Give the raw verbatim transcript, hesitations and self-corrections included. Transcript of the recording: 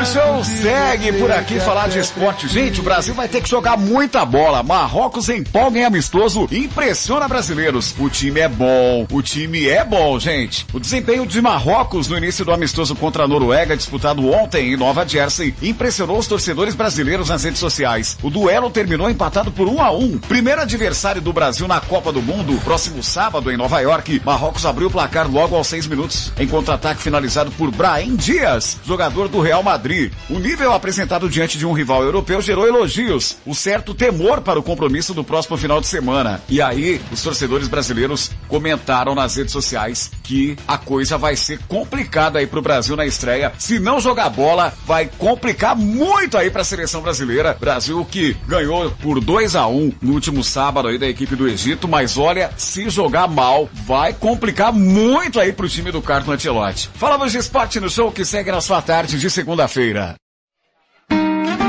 Show segue por aqui falar de esporte. Gente, o Brasil vai ter que jogar muita bola. Marrocos empolga em amistoso e impressiona brasileiros. O time é bom, o time é bom, gente. O desempenho de Marrocos no início do amistoso contra a Noruega, disputado ontem em Nova Jersey, impressionou os torcedores brasileiros nas redes sociais. O duelo terminou empatado por um a um. Primeiro adversário do Brasil na Copa do Mundo, próximo sábado em Nova York, Marrocos abriu o placar logo aos seis minutos, em contra-ataque finalizado por Brahim Dias, jogador do Real Madrid. O nível apresentado diante de um rival europeu gerou elogios, o certo temor para o compromisso do próximo final de semana. E aí, os torcedores brasileiros comentaram nas redes sociais que a coisa vai ser complicada aí pro Brasil na estreia. Se não jogar bola, vai complicar muito aí pra seleção brasileira. Brasil que ganhou por dois a um no último sábado aí da equipe do Egito, mas olha, se jogar mal, vai complicar muito aí pro time do Carlo Ancelotti. Falamos de esporte no show que segue na sua tarde de segunda-feira.